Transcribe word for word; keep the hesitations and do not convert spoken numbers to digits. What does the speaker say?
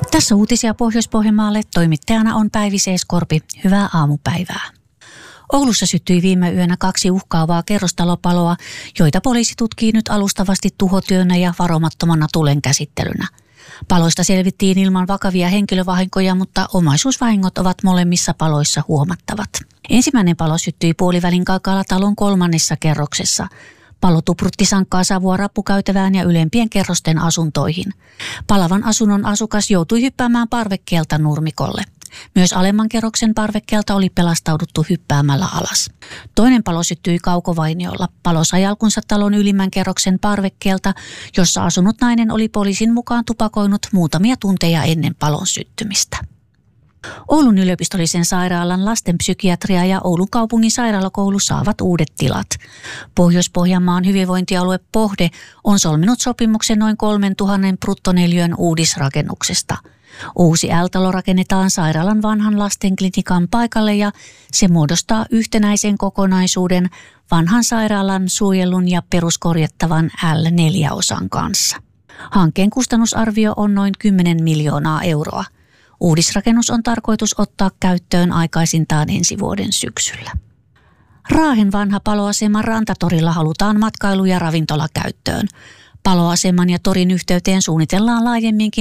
Tässä uutisia Pohjois-Pohjanmaalle. Toimittajana on Päivi Seeskorpi. Hyvää aamupäivää. Oulussa syttyi viime yönä kaksi uhkaavaa kerrostalopaloa, joita poliisi tutkii nyt alustavasti tuhotyönä ja varomattomana tulen käsittelynä. Paloista selvittiin ilman vakavia henkilövahinkoja, mutta omaisuusvahingot ovat molemmissa paloissa huomattavat. Ensimmäinen palo syttyi puolivälin Kaakala talon kolmannessa kerroksessa. Palo tuprutti sankkaa savua rappukäytävään ja ylempien kerrosten asuntoihin. Palavan asunnon asukas joutui hyppäämään parvekkeelta nurmikolle. Myös alemman kerroksen parvekkeelta oli pelastauduttu hyppäämällä alas. Toinen palo syttyi Kaukovainiolla. Palo sai alkunsa talon ylimmän kerroksen parvekkeelta, jossa asunut nainen oli poliisin mukaan tupakoinut muutamia tunteja ennen palon syttymistä. Oulun yliopistollisen sairaalan lastenpsykiatria ja Oulun kaupungin sairaalakoulu saavat uudet tilat. Pohjois-Pohjanmaan hyvinvointialue Pohde on solminut sopimuksen noin kolmentuhannen bruttoneliön uudisrakennuksesta. Uusi L-talo rakennetaan sairaalan vanhan lastenklinikan paikalle ja se muodostaa yhtenäisen kokonaisuuden vanhan sairaalan suojelun ja peruskorjattavan L neljä osan kanssa. Hankkeen kustannusarvio on noin kymmenen miljoonaa euroa. Uudisrakennus on tarkoitus ottaa käyttöön aikaisintaan ensi vuoden syksyllä. Raahen vanha paloaseman Rantatorilla halutaan matkailu- ja ravintolakäyttöön. Paloaseman ja torin yhteyteen suunnitellaan laajemminkin